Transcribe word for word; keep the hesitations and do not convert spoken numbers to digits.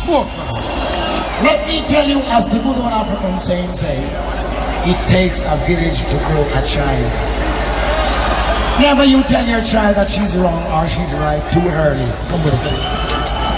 Let me tell you, as the good old African saying say, it takes a village to grow a child. Never you tell your child that she's wrong or she's right too early. Come with it.